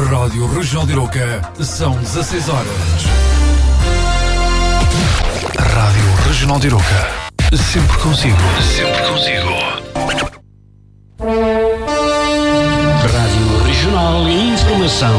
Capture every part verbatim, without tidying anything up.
Rádio Regional de Arouca, são dezasseis horas. Rádio Regional de Arouca, sempre consigo. Sempre consigo. Rádio Regional e Informação.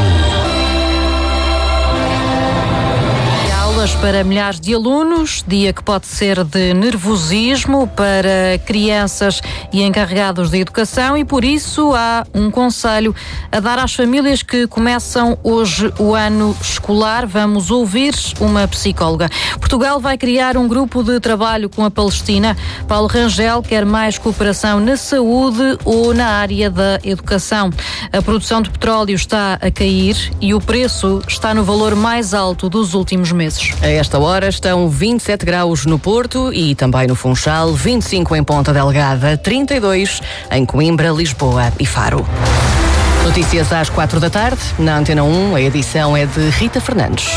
Para milhares de alunos, dia que pode ser de nervosismo para crianças e encarregados de educação, e por isso há um conselho a dar às famílias que começam hoje o ano escolar. Vamos ouvir uma psicóloga. Portugal vai criar um grupo de trabalho com a Palestina. Paulo Rangel quer mais cooperação na saúde ou na área da educação. A produção de petróleo está a cair e o preço está no valor mais alto dos últimos meses. A esta hora estão vinte e sete graus no Porto e também no Funchal, vinte e cinco em Ponta Delgada, trinta e dois em Coimbra, Lisboa e Faro. Notícias às quatro da tarde, na Antena um, a edição é de Rita Fernandes.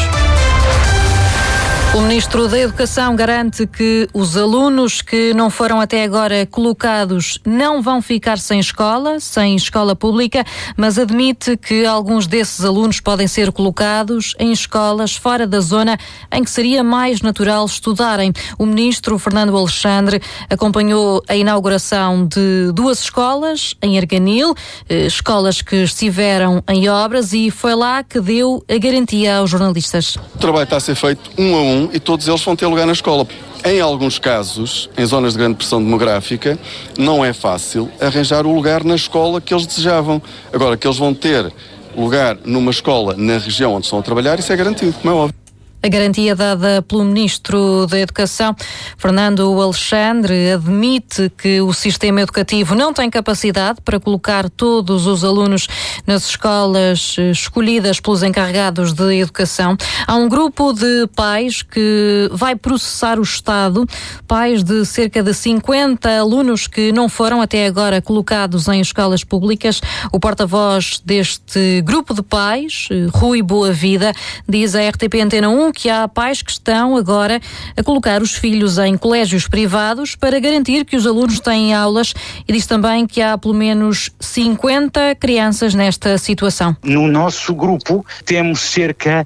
O Ministro da Educação garante que os alunos que não foram até agora colocados não vão ficar sem escola, sem escola pública, mas admite que alguns desses alunos podem ser colocados em escolas fora da zona em que seria mais natural estudarem. O Ministro Fernando Alexandre acompanhou a inauguração de duas escolas em Arganil, escolas que estiveram em obras, e foi lá que deu a garantia aos jornalistas. O trabalho está a ser feito um a um e todos eles vão ter lugar na escola. Em alguns casos, em zonas de grande pressão demográfica, não é fácil arranjar o lugar na escola que eles desejavam. Agora, que eles vão ter lugar numa escola na região onde estão a trabalhar, isso é garantido, como é óbvio. A garantia dada pelo Ministro da Educação, Fernando Alexandre, admite que o sistema educativo não tem capacidade para colocar todos os alunos nas escolas escolhidas pelos encarregados de educação. Há um grupo de pais que vai processar o Estado, pais de cerca de cinquenta alunos que não foram até agora colocados em escolas públicas. O porta-voz deste grupo de pais, Rui Boavida, diz à R T P Antena um que há pais que estão agora a colocar os filhos em colégios privados para garantir que os alunos têm aulas, e diz também que há pelo menos cinquenta crianças nesta situação. No nosso grupo temos cerca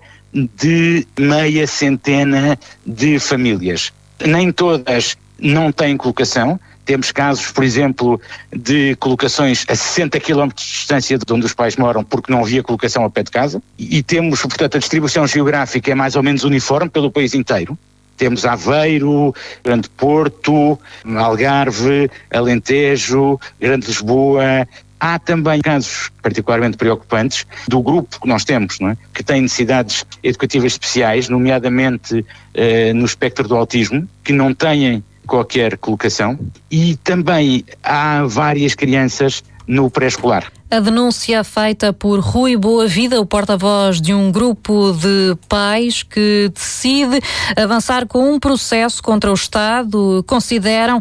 de meia centena de famílias. Nem todas não têm colocação. Temos casos, por exemplo, de colocações a sessenta quilómetros de distância de onde os pais moram porque não havia colocação ao pé de casa. E temos, portanto, a distribuição geográfica é mais ou menos uniforme pelo país inteiro. Temos Aveiro, Grande Porto, Algarve, Alentejo, Grande Lisboa. Há também casos particularmente preocupantes do grupo que nós temos, não é? Que tem necessidades educativas especiais, nomeadamente eh, no espectro do autismo, que não têm qualquer colocação, e também há várias crianças no pré-escolar. A denúncia feita por Rui Boavida, o porta-voz de um grupo de pais que decide avançar com um processo contra o Estado. Consideram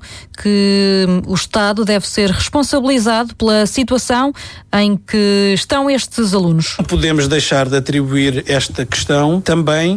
que o Estado deve ser responsabilizado pela situação em que estão estes alunos. Não podemos deixar de atribuir esta questão também.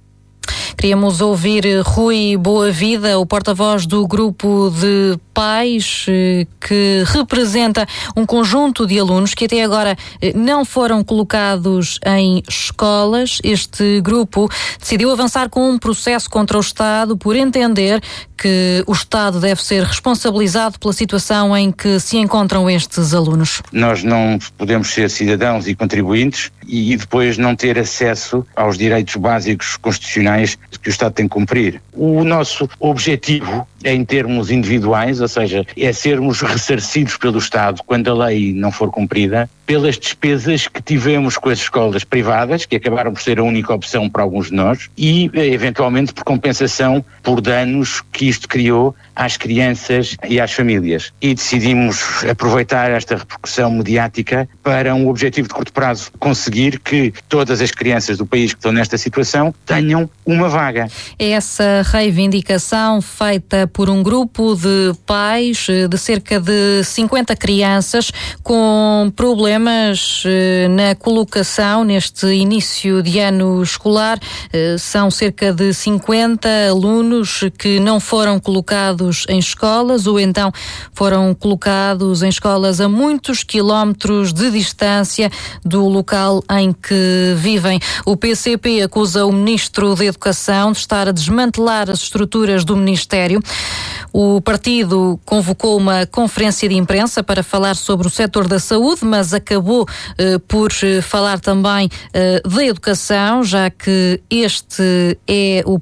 Queríamos ouvir Rui Boavida, o porta-voz do grupo de pais que representa um conjunto de alunos que até agora não foram colocados em escolas. Este grupo decidiu avançar com um processo contra o Estado por entender que o Estado deve ser responsabilizado pela situação em que se encontram estes alunos. Nós não podemos ser cidadãos e contribuintes e depois não ter acesso aos direitos básicos constitucionais que o Estado tem que cumprir. O nosso objetivo é em termos individuais, ou seja, é sermos ressarcidos pelo Estado quando a lei não for cumprida, pelas despesas que tivemos com as escolas privadas, que acabaram por ser a única opção para alguns de nós, e eventualmente por compensação por danos que isto criou às crianças e às famílias. E decidimos aproveitar esta repercussão mediática para um objetivo de curto prazo, conseguir que todas as crianças do país que estão nesta situação tenham uma vaga. É essa reivindicação feita por um grupo de pais de cerca de cinquenta crianças com problemas na colocação neste início de ano escolar. São cerca de cinquenta alunos que não foram colocados em escolas ou então foram colocados em escolas a muitos quilómetros de distância do local em que vivem. O P C P acusa o Ministro da Educação de estar a desmantelar as estruturas do Ministério. O partido convocou uma conferência de imprensa para falar sobre o setor da saúde, mas acabou eh, por falar também eh, da educação, já que este é o